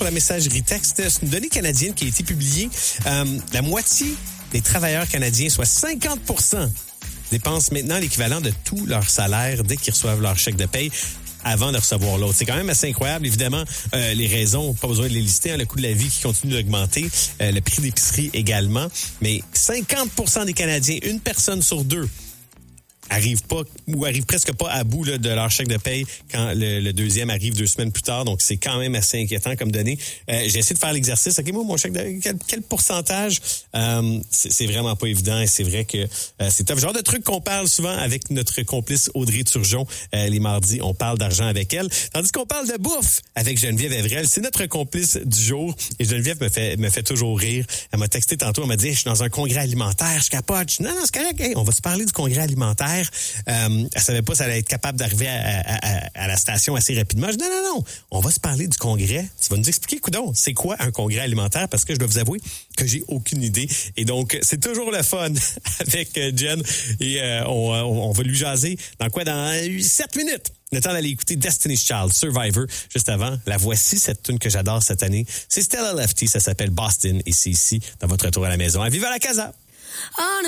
la messagerie texte. C'est une donnée canadienne qui a été publiée. La moitié des travailleurs canadiens, soit 50%, dépensent maintenant l'équivalent de tout leur salaire dès qu'ils reçoivent leur chèque de paye avant de recevoir l'autre. C'est quand même assez incroyable. Évidemment, les raisons, pas besoin de les lister. Le coût de la vie qui continue d'augmenter, le prix d'épicerie également. Mais 50% des Canadiens, une personne sur deux, arrive presque pas à bout là, de leur chèque de paye quand le deuxième arrive 2 semaines plus tard. Donc, c'est quand même assez inquiétant comme donnée. J'ai essayé de faire l'exercice. OK, moi, mon chèque de quel pourcentage? C'est vraiment pas évident et c'est vrai que c'est un genre de truc qu'on parle souvent avec notre complice Audrey Turgeon. Les mardis, on parle d'argent avec elle. Tandis qu'on parle de bouffe avec Geneviève Evrel. C'est notre complice du jour. Et Geneviève me fait toujours rire. Elle m'a texté tantôt. Elle m'a dit, je suis dans un congrès alimentaire. Je capote. Non, c'est correct. Hey, on va se parler du congrès alimentaire. Elle savait pas si elle allait être capable d'arriver à la station assez rapidement. Je dis non, on va se parler du congrès. Tu vas nous expliquer, coudonc, c'est quoi un congrès alimentaire? Parce que je dois vous avouer que j'ai aucune idée. Et donc, c'est toujours le fun avec Jen. Et on va lui jaser dans 7 minutes. Le temps d'aller écouter Destiny's Child, Survivor. Juste avant, la voici, cette tune que j'adore cette année. C'est Stella Lefty, ça s'appelle Boston. Et c'est ici, dans votre retour à la maison. À Viva la Casa!